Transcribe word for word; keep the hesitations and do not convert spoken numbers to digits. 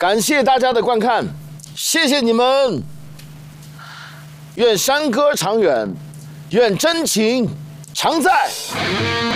感谢大家的观看，谢谢你们。愿山歌长远，愿真情常在。